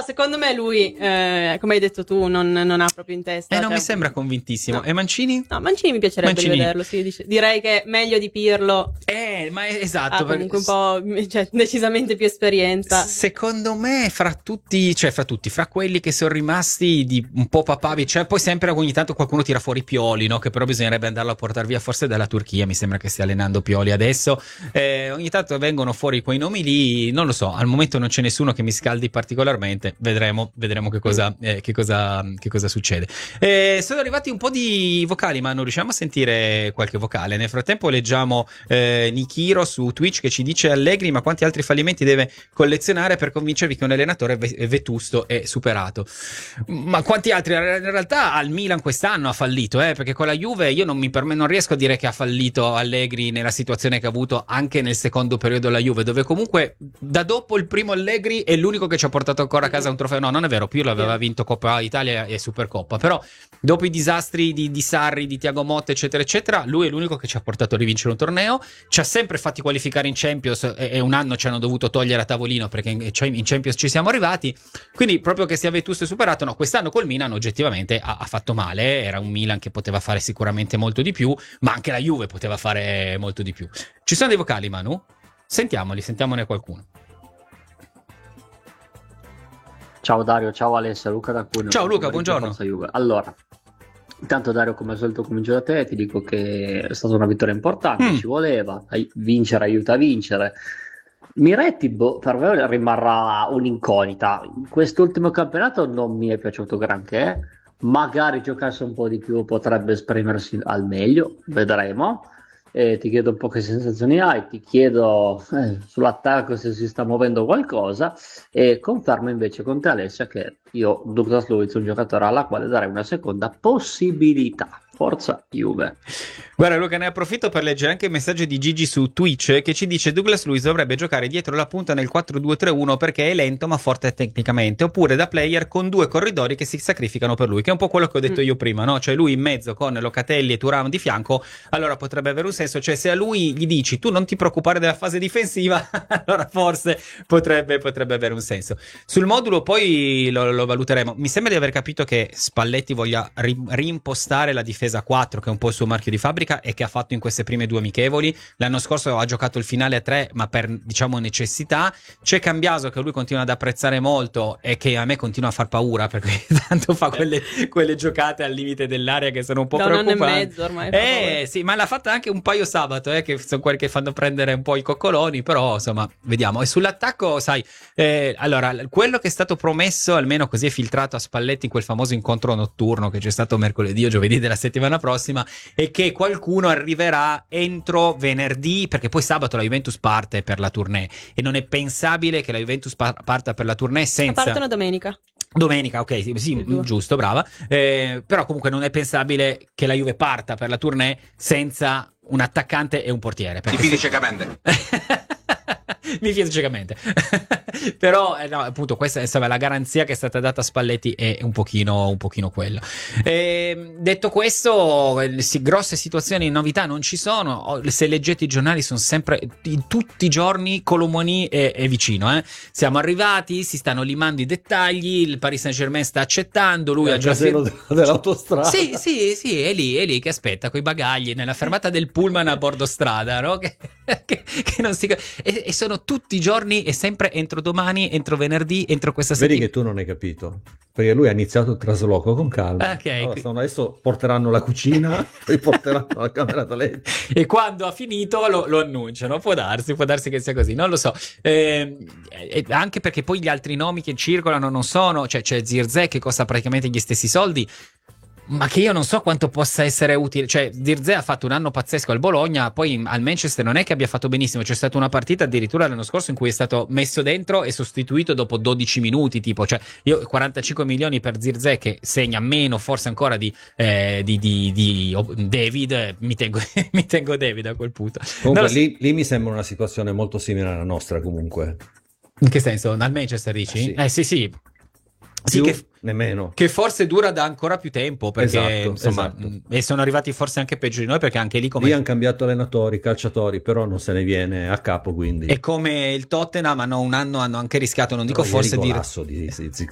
secondo me lui, come hai detto tu, non ha proprio in testa. Non mi sembra convintissimo. No. E Mancini? No, Mancini mi piacerebbe vederlo, sì, direi che meglio di Pirlo. Ma esatto. Ha comunque un po', cioè, decisamente più esperienza. Secondo me, fra quelli che sono rimasti di un po' papavi, cioè poi sempre ogni tanto qualcuno tira fuori Pioli, no? Che però bisognerebbe andarlo a portare via forse dalla Turchia, mi sembra che stia allenando Pioli adesso. Ogni tanto vengono fuori quei nomi lì, non lo so, al momento non c'è nessuno che mi scaldi particolarmente, vedremo che cosa succede. Sono arrivati un po' di vocali, ma non riusciamo a sentire qualche vocale. Nel frattempo leggiamo Nikiro su Twitch che ci dice: Allegri, ma quanti altri fallimenti deve collezionare per convincervi che un allenatore vetusto è superato? Ma quanti altri? In realtà al Milan quest'anno ha fallito, perché con la Juve io non riesco a dire che ha fallito Allegri nella situazione che ha avuto anche nel secondo periodo la Juve, dove comunque da dopo il primo Allegri è l'unico che ci ha portato ancora a casa un trofeo. No, non è vero, Pirlo aveva vinto Coppa Italia e Supercoppa, però dopo i disastri di Sarri, di Thiago Motta eccetera eccetera, lui è l'unico che ci ha portato a rivincere un torneo, ci ha sempre fatti qualificare in Champions e un anno ci hanno dovuto togliere a tavolino perché in Champions ci siamo arrivati, quindi proprio che sia vetusto e superato, no, quest'anno col Milan oggettivamente ha fatto male, era un Milan che poteva fare sicuramente molto di più, ma anche la Juve poteva fare molto di più. Ci sono dei vocali, Manu? Sentiamone qualcuno. Ciao Dario, ciao Alessia, Luca da Cuneo. Ciao Luca, buongiorno. Allora, intanto Dario, come al solito comincio da te, ti dico che è stata una vittoria importante, ci voleva, vincere aiuta a vincere. Miretti, per me rimarrà un'incognita. In quest'ultimo campionato non mi è piaciuto granché, magari giocasse un po' di più potrebbe esprimersi al meglio, vedremo. Ti chiedo un po' che sensazioni hai, ti chiedo sull'attacco se si sta muovendo qualcosa, e confermo invece con te Alessia che io Douglas Luiz è un giocatore alla quale darei una seconda possibilità. Forza Juve. Guarda Luca, ne approfitto per leggere anche il messaggio di Gigi su Twitch che ci dice: Douglas Luiz dovrebbe giocare dietro la punta nel 4-2-3-1 perché è lento ma forte tecnicamente, oppure da player con due corridori che si sacrificano per lui, che è un po' quello che ho detto io prima, no? Cioè lui in mezzo con Locatelli e Thuram di fianco, allora potrebbe avere un senso, cioè se a lui gli dici tu non ti preoccupare della fase difensiva allora forse potrebbe avere un senso. Sul modulo poi lo valuteremo. Mi sembra di aver capito che Spalletti voglia reimpostare la difesa 4, che è un po' il suo marchio di fabbrica e che ha fatto in queste prime due amichevoli. L'anno scorso ha giocato il finale a 3 ma per diciamo necessità. C'è Cambiaso che lui continua ad apprezzare molto e che a me continua a far paura perché tanto fa quelle giocate al limite dell'area che sono un po' preoccupanti. Da un anno e mezzo ormai. Sì, ma l'ha fatta anche un paio sabato, che sono quelli che fanno prendere un po' i coccoloni, però insomma vediamo. E sull'attacco sai, allora quello che è stato promesso, almeno così è filtrato a Spalletti in quel famoso incontro notturno che c'è stato mercoledì o giovedì della settimana prossima, è che qualcuno arriverà entro venerdì, perché poi sabato la Juventus parte per la tournée e non è pensabile che la Juventus parta per la tournée senza... Partono domenica, ok, sì, giusto, brava. Però comunque non è pensabile che la Juve parta per la tournée senza un attaccante e un portiere. Ti fidi ciecamente. Mi fido ciecamente. Però no, appunto questa è la garanzia che è stata data a Spalletti, è un pochino quella. Detto questo, grosse situazioni, novità non ci sono. Se leggete i giornali sono sempre tutti i giorni Colomoni è vicino, siamo arrivati, si stanno limando i dettagli, il Paris Saint-Germain sta accettando, lui ha già dell'autostrada. Sì, è lì che aspetta coi bagagli nella fermata del pullman a bordo strada, no? Che non si... e sono tutti i giorni, e sempre entro domani, entro venerdì, entro questa settimana. Vedi che tu non hai capito, perché lui ha iniziato il trasloco con calma. Okay. Allora, adesso porteranno la cucina e porteranno la camera da letto. E quando ha finito lo annunciano. Può darsi che sia così, non lo so. Anche perché poi gli altri nomi che circolano non sono, cioè c'è Zirkzee che costa praticamente gli stessi soldi, ma che io non so quanto possa essere utile. Cioè Zirkzee ha fatto un anno pazzesco al Bologna, poi al Manchester non è che abbia fatto benissimo. C'è stata una partita addirittura l'anno scorso in cui è stato messo dentro e sostituito dopo 12 minuti, tipo, cioè io 45 milioni per Zirkzee che segna meno forse ancora di David, mi tengo David a quel punto. Comunque lì mi sembra una situazione molto simile alla nostra comunque. In che senso? Al Manchester dici? Sì. Sì, nemmeno. Che forse dura da ancora più tempo, perché esatto. E sono arrivati forse anche peggio di noi, perché anche lì come... Lì hanno cambiato allenatori, calciatori, però non se ne viene a capo, quindi... E come il Tottenham un anno hanno anche rischiato, non dico forse di